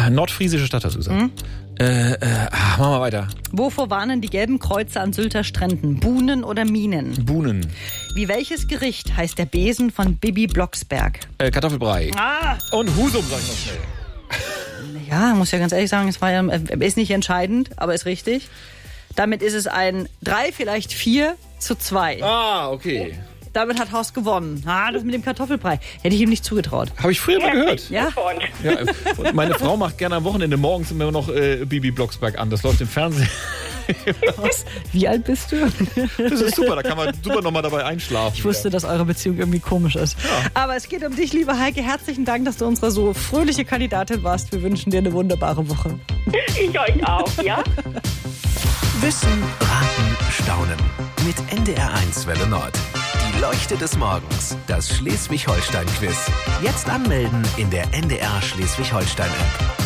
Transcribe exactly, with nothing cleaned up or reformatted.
Nordfriesische Stadt, hast du gesagt. Mhm. Äh, äh, ach, machen wir weiter. Wovor warnen die gelben Kreuze an Sylter Stränden? Buhnen oder Minen? Buhnen. Wie welches Gericht heißt der Besen von Bibi Blocksberg? Äh, Kartoffelbrei. Ah! Und Husum, sag ich noch schnell. Ja, muss ja ganz ehrlich sagen, es war ja, ist nicht entscheidend, aber ist richtig. Damit ist es ein drei, vielleicht vier zu zwei. Ah, okay. Damit hat Horst gewonnen. Ah, das mit dem Kartoffelbrei. Hätte ich ihm nicht zugetraut. Habe ich früher mal gehört. Ja? Ja, und meine Frau macht gerne am Wochenende morgens immer noch äh, Bibi Blocksberg an. Das läuft im Fernsehen. Was? Wie alt bist du? Das ist super, da kann man super nochmal dabei einschlafen. Ich wusste, dass eure Beziehung irgendwie komisch ist. Ja. Aber es geht um dich, liebe Heike. Herzlichen Dank, dass du unsere so fröhliche Kandidatin warst. Wir wünschen dir eine wunderbare Woche. Ich euch auch, ja? Wissen, raten, staunen. Mit N D R eins Welle Nord. Die Leuchte des Morgens. Das Schleswig-Holstein-Quiz. Jetzt anmelden in der N D R Schleswig-Holstein-App.